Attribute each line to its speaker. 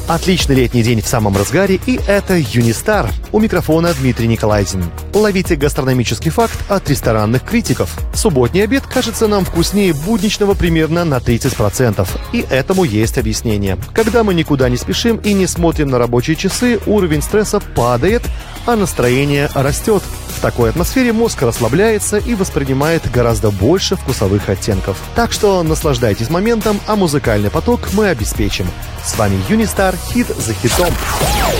Speaker 1: Отличный летний день в самом разгаре, и это Юнистар. У микрофона Дмитрий Николайдин. Ловите гастрономический факт от ресторанных критиков. Субботний обед кажется нам вкуснее будничного примерно на 30%. И этому есть объяснение. Когда мы никуда не спешим и не смотрим на рабочие часы, уровень стресса падает, а настроение растет. В такой атмосфере мозг расслабляется и воспринимает гораздо больше вкусовых оттенков. Так что наслаждайтесь моментом, а музыкальный поток мы обеспечим. С вами Юнистар, хит за хитом.